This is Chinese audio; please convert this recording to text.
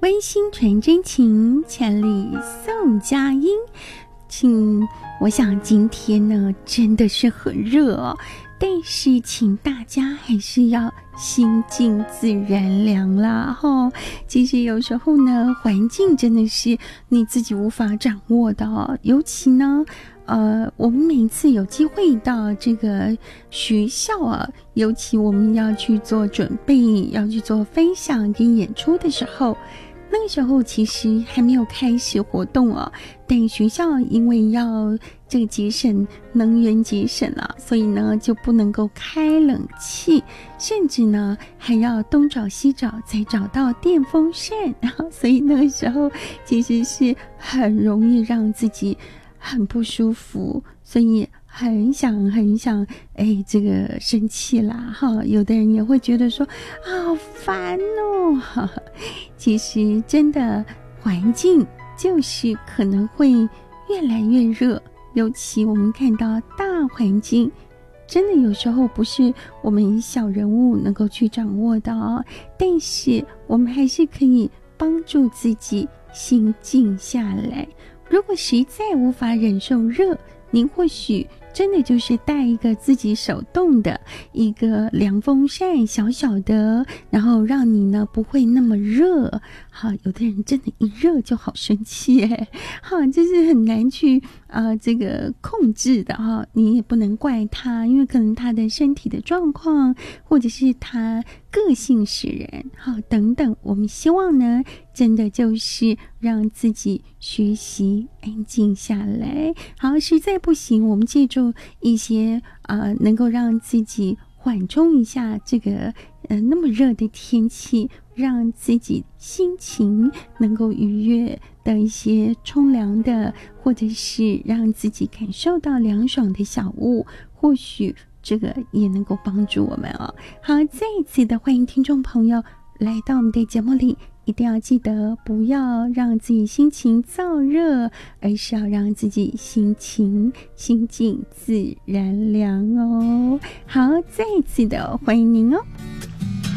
温馨传真情，千里送佳音。我想今天呢真的是很热哦，但是请大家还是要心静自然凉啦齁。其实有时候呢，环境真的是你自己无法掌握的哦，尤其呢我们每一次有机会到这个学校啊，尤其我们要去做准备，要去做分享跟演出的时候，那个时候其实还没有开始活动哦，但学校因为要这个节省能源节省啊，所以呢就不能够开冷气，甚至呢还要东找西找才找到电风扇，所以那个时候其实是很容易让自己很不舒服，所以很想这个生气啦哈。有的人也会觉得说好烦哦。其实真的环境就是可能会越来越热，尤其我们看到大环境真的有时候不是我们小人物能够去掌握的哦，但是我们还是可以帮助自己心静下来。如果实在无法忍受热，您或许真的就是带一个自己手动的一个凉风扇，小小的，然后让你呢不会那么热。好，有的人真的一热就好生气耶，好，这是很难去这个控制的哈。你也不能怪他，因为可能他的身体的状况，或者是他个性使然，好，等等。我们希望呢，真的就是让自己学习安静下来。好，实在不行，我们借助一些能够让自己缓冲一下这个那么热的天气，让自己心情能够愉悦的一些冲凉的，或者是让自己感受到凉爽的小物，或许这个也能够帮助我们哦。好，再一次的欢迎听众朋友来到我们的节目里，一定要记得不要让自己心情燥热，而是要让自己心情心静自然凉哦。好，再一次的欢迎您哦。